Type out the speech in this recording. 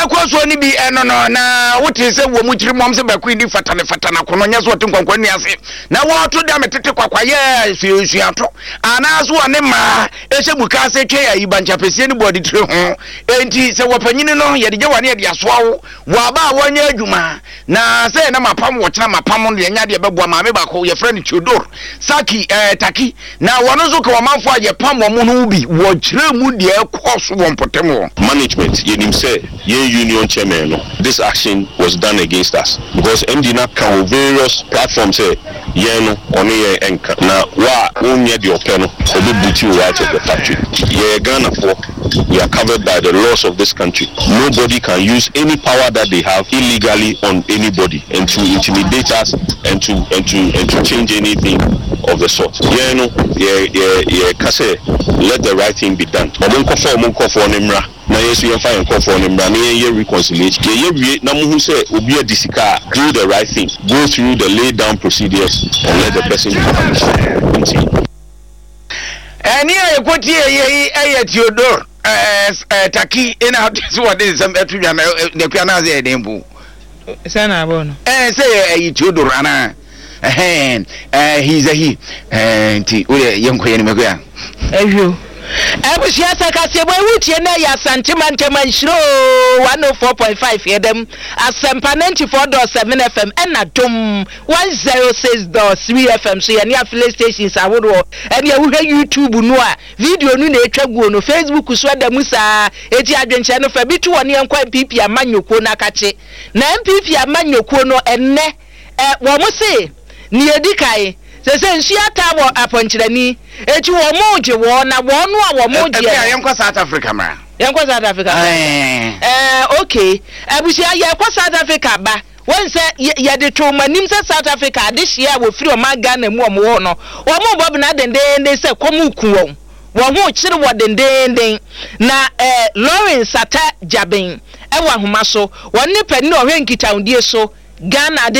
ekwaso ni bi eno no na wote se wo mu kiri mom se baku di fatana kono nya so wote nkwankwa ni ase na wo to da metete kwakwaye suato anaso one ma ehye buka se twe ya ibancha pesie ni body tire ho enti se wopanyini no ye de gyewane ye de asoawo wo ba wanya adwuma na se na mapam wo kira mapam no ye nya de beboa maame ba ko ye friend Theodore Saki Taki na wono zo ko manfo aye pam wo mu no bi wo kire mu de ekoso wo mpotemo management ye nim say ye union chairman no this action was done against us because MD na can various platforms say ye no ono ye enka na wa onye de openo obi buti o out of the factory ye Ghana for we are covered by the laws of this country. Nobody can use any power that they have illegally on anybody and to intimidate us and to change anything of the sort. Yeah, no, yeah, kase let the right thing be done. Omunko for nimra. Na yesu ye fire nko for nimra na ye reconciliation. Ye na mu say obi adisika do the right thing. Go through the lay down procedures and let the person be punished. Any ekoti ye Theodore Taki ina this what is some etuya na de piana ze dembu sana abono say Theodore ana he's a he nti we yenkoye ni meko ya ehwo Ebusia sakase boy wutie na ya santimanteman shiro 104.5 yedem asempa 94.7 FM ena dom 106.3 FM so ya ni affiliate stations awodo ene ya wuhwe YouTube no a video nu na etwaguo no Facebook so da musa eti adwenche no fa bitu woni enkwa MPP amanyoko na kache na MPP amanyoko no enne wo mo se ni edikai se nsuata wo aponchirani eti wo moje wo na wo no a wo moje yenkwa South Africa ma yenkwa South Africa okay abusia yenkwa South Africa ba won se ye de to manim se South Africa de hia wo firi o ma Ghana mu o mo no wo mo bob na dendenden se komuku wo ho kire wo dendenden na Lawrence Ata Jaben e wa homa so won ne pani no hwe nkitaundie so Ghana